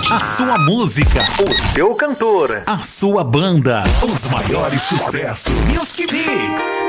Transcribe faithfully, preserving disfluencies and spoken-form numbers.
A sua música, o seu cantor, a sua banda, os maiores sucessos. Music Mix.